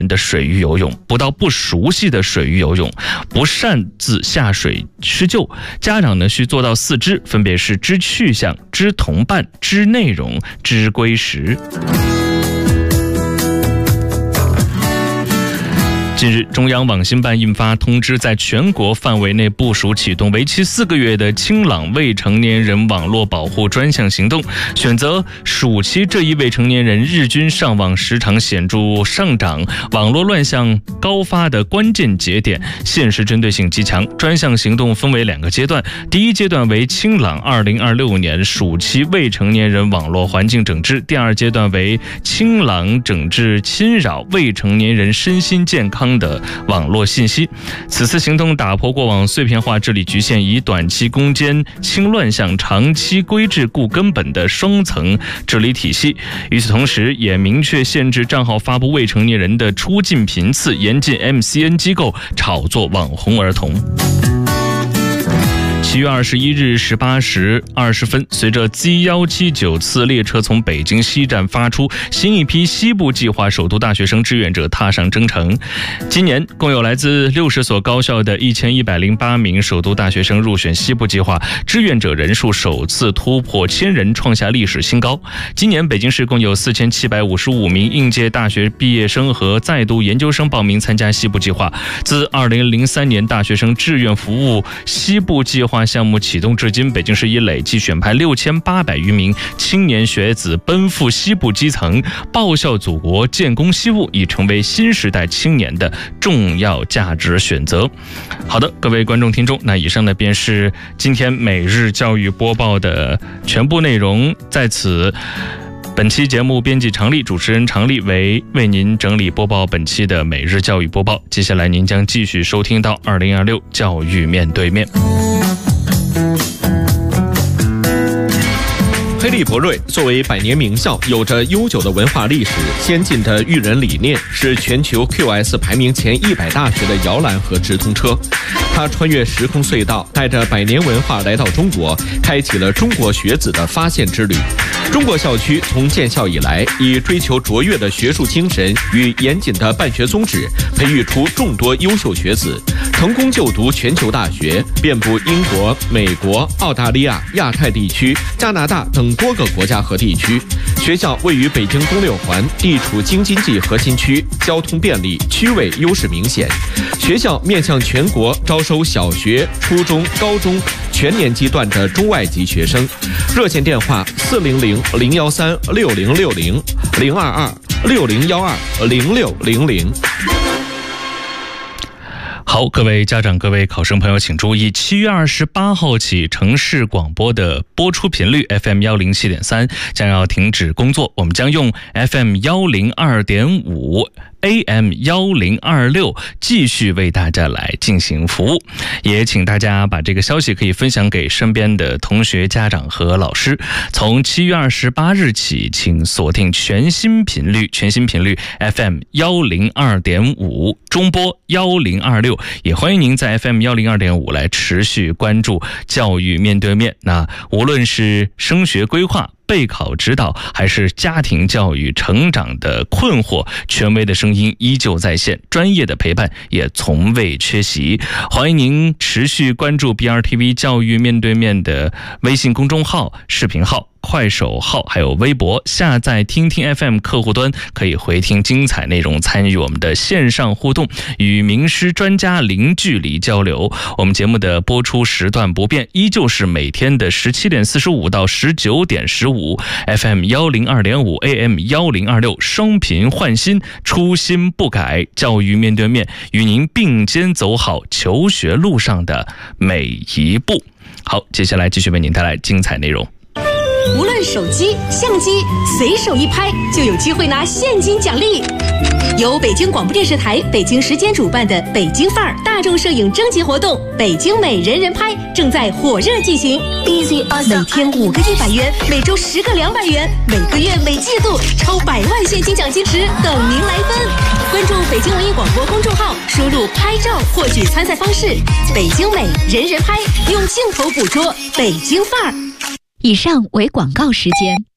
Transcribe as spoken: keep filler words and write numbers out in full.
的水域游泳，不到不熟悉的水域游泳，不擅自下水施救。家长呢需做到四知，分别是知去向、知同伴、知内容、知归时。近日，中央网信办印发通知，在全国范围内部署启动为期四个月的清朗未成年人网络保护专项行动，选择暑期这一未成年人日均上网时长显著上涨、网络乱象高发的关键节点，限时针对性极强。专项行动分为两个阶段，第一阶段为清朗二零二六年暑期未成年人网络环境整治，第二阶段为清朗整治侵扰未成年人身心健康的网络信息。此次行动打破过往碎片化治理局限，以短期攻坚清乱象、长期规制固根本的双层治理体系。与此同时，也明确限制账号发布未成年人的出境频次，严禁 M C N 机构炒作网红儿童。七月二十一日十八时二十分，随着 Z 一七九次列车从北京西站发出，新一批西部计划首都大学生志愿者踏上征程。今年共有来自六十所高校的一千一百零八名首都大学生入选西部计划，志愿者人数首次突破千人，创下历史新高。今年北京市共有四千七百五十五名应届大学毕业生和在读研究生报名参加西部计划。自二零零三年大学生志愿服务西部计划项目启动至今，北京市已累计选派六千八百余名青年学子奔赴西部基层，报效祖国，建功西部，已成为新时代青年的重要价值选择。好的，各位观众听众，那以上呢便是今天每日教育播报的全部内容。在此，本期节目编辑常丽，主持人常丽为为您整理播报本期的每日教育播报。接下来您将继续收听到二零二六教育面对面。 黑利博瑞作为百年名校，有着悠久的文化历史、先进的育人理念，是全球 Q S 排名前一百大学的摇篮和直通车。它穿越时空隧道，带着百年文化来到中国，开启了中国学子的发现之旅。中国校区从建校以来，以追求卓越的学术精神与严谨的办学宗旨，培育出众多优秀学子，成功就读全球大学，遍布英国、美国、澳大利亚、亚太地区、加拿大等多个国家和地区。学校位于北京东六环，地处京津冀核心区，交通便利，区位优势明显。学校面向全国招收小学、初中、高中全年级段的中外籍学生。热线电话：四零零零幺三六零六零零二二六零幺二零六零零。 好，各位家长、各位考生朋友请注意，七月二十八号起，城市广播的播出频率 F M 一零七点三将要停止工作，我们将用 F M 一零二点五A M 一零二六继续为大家来进行服务，也请大家把这个消息可以分享给身边的同学、家长和老师。从七月二十八日起，请锁定全新频率，全新频率 F M 一零二点五，中波一零二六，也欢迎您在 F M 一零二点五来持续关注教育面对面。那无论是升学规划、备考指导，还是家庭教育成长的困惑，权威的声音依旧在线，专业的陪伴也从未缺席。欢迎您持续关注 B R T V 教育面对面的微信公众号、视频号、快手号还有微博，下载听听 F M 客户端，可以回听精彩内容，参与我们的线上互动，与名师专家零距离交流。我们节目的播出时段不变，依旧是每天的十七点四十五到十九点十五 F M 一零二点五 A M 一零二六，双频换新，初心不改，教育面对面，与您并肩走好求学路上的每一步。好，接下来继续为您带来精彩内容。 无论手机、相机，随手一拍就有机会拿现金奖励。由北京广播电视台北京时间主办的北京范儿大众摄影征集活动“北京美人人拍”正在火热进行。每天五个一百元，每周十个两百元，每个月每季度超百万现金奖金池等您来分。关注北京文艺广播公众号，输入“拍照”获取参赛方式。北京美人人拍，用镜头捕捉北京范儿。 以上为广告时间。